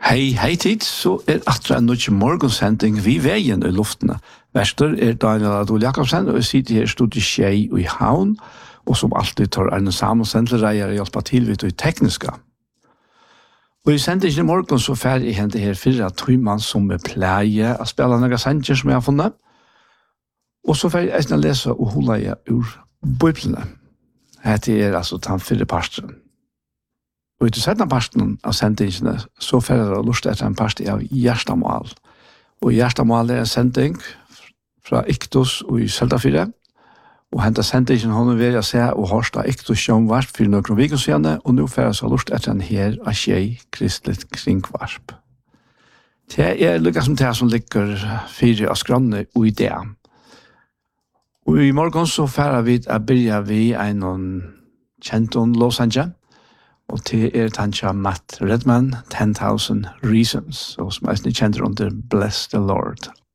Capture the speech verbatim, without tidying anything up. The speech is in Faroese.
Hei, hei tid, så er atra en nødvendig morgensending vi veien i luftene. Vester er Daniel Adol Jakobsen, og jeg sitter her i studiet Skjei i Havn, og som alltid tar en sammensendlereier og hjelper til vidt og tekniske. Og i sendingen i morgen så fer jeg hente her fire tøymann som er pleie å spille noen sender som jeg har funnet. Og så fer jeg eisne lese og holde jeg ur Bibelene. Dette er altså den fire parsteren. Og i til sette parten av sendingene så fer jeg å luste etter en part av Gjerstamål. Og Gjerstamål er en sending fra Iktos og i Seldafire. Og henta sendingen hånden vil jeg se og hørste Iktos sjønvarp for noen viken siden, og nå fer jeg så luste etter en her av Skjei kristelig kringvarp. Det er lykka som det som ligger fire av skranne og i det. Og i morgen så fer vi å begynne vi en kjenton låsanje, og til er tansja Matt Redman, ten thousand Reasons, og som er kjenter under Bless the Lord